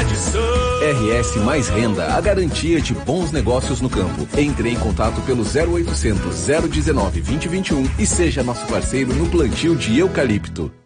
tradição. RS Mais Renda, a garantia de bons negócios no campo. Entre em contato pelo 0800 019 2021 e seja nosso parceiro no plantio de eucalipto.